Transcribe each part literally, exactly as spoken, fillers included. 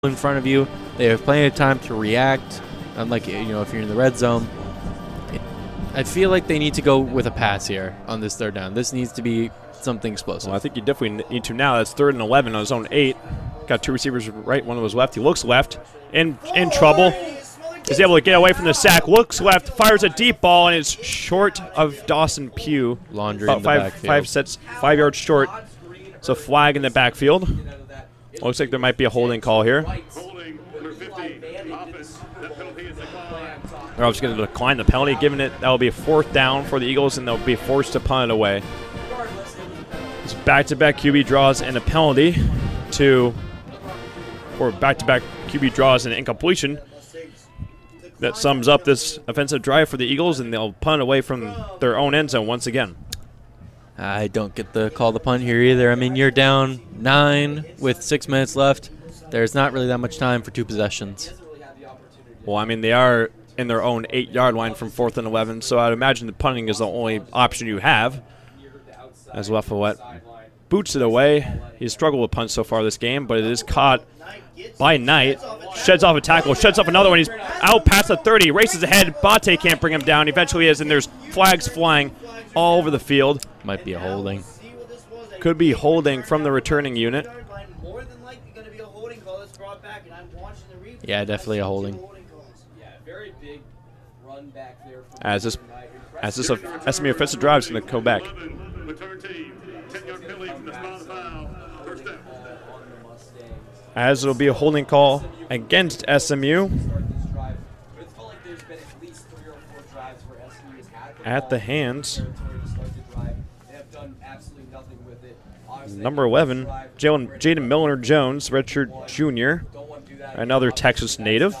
in front of you. They have plenty of time to react. Unlike, you know, if you're in the red zone. I feel like they need to go with a pass here on this third down. This needs to be something explosive. Well, I think you definitely need to now. That's third and eleven on zone eight. Got two receivers right, one was left. He looks left, in in trouble. Is able to get away from the sack. Looks left, fires a deep ball, and it's short of Dawson Pugh. Laundry About in the five, backfield. five sets, five yards short. It's a flag in the backfield. Looks like there might be a holding call here. They're obviously going to decline the penalty, given it that will be a fourth down for the Eagles, and they'll be forced to punt it away. It's back-to-back Q B draws and a penalty to, or back-to-back Q B draws and an incompletion. That sums up this offensive drive for the Eagles, and they'll punt away from their own end zone once again. I don't get the call the punt here either. I mean, you're down nine with six minutes left. There's not really that much time for two possessions. Well, I mean, they are in their own eight-yard line from fourth and eleven, so I'd imagine the punting is the only option you have. As Lefouet boots it away. He's struggled with punts so far this game, but it is caught by Knight. Sheds off a tackle, sheds off another one. He's out past the thirty, races ahead. Bate can't bring him down. Eventually is, and there's flags flying all over the field. Might be a holding. Could be holding from the returning unit. Yeah, definitely a holding. As this, as this S M U offensive drive is going to go back. As it'll be a holding call against S M U. At the hands. Number eleven, Jaden Milner-Jones, redshirt junior, another Texas native.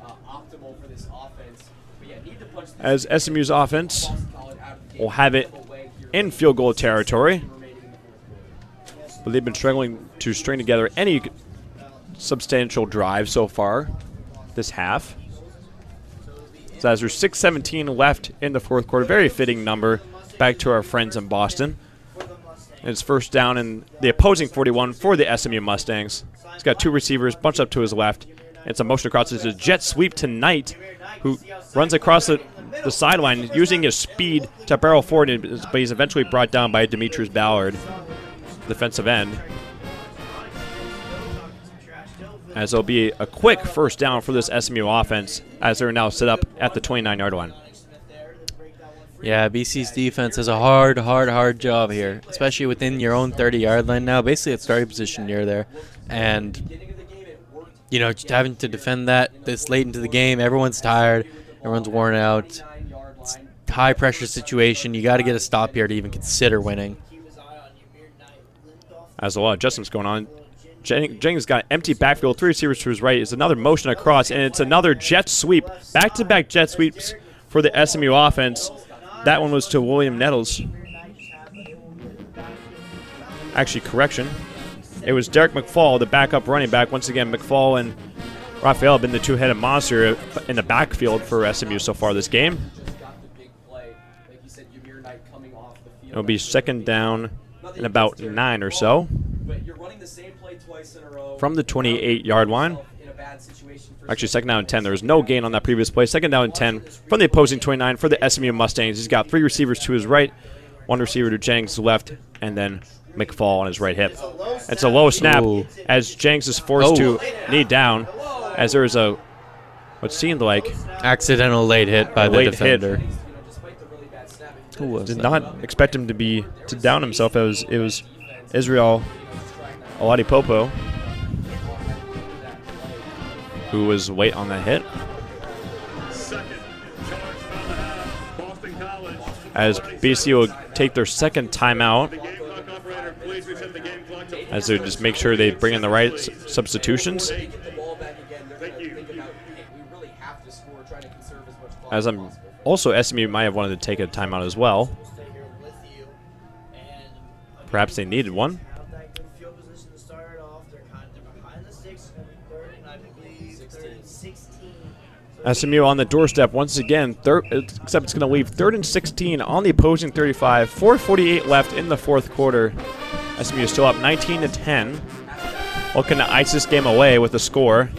As S M U's offense will have it in field goal territory. But they've been struggling to string together any substantial drive so far this half. So as there's six seventeen left in the fourth quarter, very fitting number back to our friends in Boston. And it's first down in the opposing forty-one for the S M U Mustangs. He's got two receivers bunched up to his left. It's a motion across. It's a jet sweep to Knight, who runs across the, the sideline using his speed to barrel forward, but he's eventually brought down by Demetrius Ballard, defensive end. As it'll be a quick first down for this S M U offense, as they're now set up at the twenty-nine-yard line. Yeah, B C's defense has a hard, hard, hard job here, especially within your own thirty-yard line now. Basically, at starting position near there. And, you know, just having to defend that this late into the game, everyone's tired, everyone's worn out. It's a high-pressure situation. You got to get a stop here to even consider winning. As a lot of adjustments going on. Jennings got empty backfield, three receivers to his right. It's another motion across, and it's another jet sweep. Back-to-back jet sweeps for the S M U offense. That one was to William Nettles. Actually, correction. It was Derek McFall, the backup running back. Once again, McFall and Raphael have been the two-headed monster in the backfield for S M U so far this game. It'll be second down in about nine or so. From the twenty-eight-yard line. Actually, second down and ten. There was no gain on that previous play. Second down and ten from the opposing twenty-nine for the S M U Mustangs. He's got three receivers to his right, one receiver to Jennings' left, and then McFall on his right hip. It's a low snap. Ooh. As Jennings is forced oh. to knee down, as there is a what seemed like accidental late hit by the late defender. Hit. Who was Did that? not expect him to be to down himself. It was, it was Israel Oladipopo who was late on that hit. As B C will take their second timeout, as they just make sure they bring in the right substitutions. As I'm also, S M U might have wanted to take a timeout as well. Perhaps they needed one. S M U on the doorstep once again, third, except it's going to leave third and sixteen on the opposing thirty-five. four forty-eight left in the fourth quarter. S M U is still up nineteen to ten. looking to ice this game away with a score.